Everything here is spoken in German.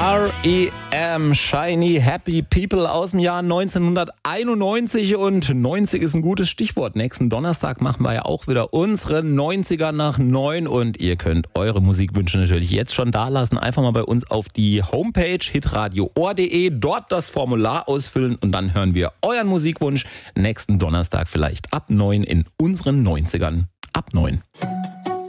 R.E.M. Shiny Happy People aus dem Jahr 1991 und 90 ist ein gutes Stichwort. Nächsten Donnerstag machen wir ja auch wieder unsere 90er nach 9 und ihr könnt eure Musikwünsche natürlich jetzt schon da lassen. Einfach mal bei uns auf die Homepage hitradioohr.de, dort das Formular ausfüllen und dann hören wir euren Musikwunsch nächsten Donnerstag vielleicht ab 9 in unseren 90ern ab 9.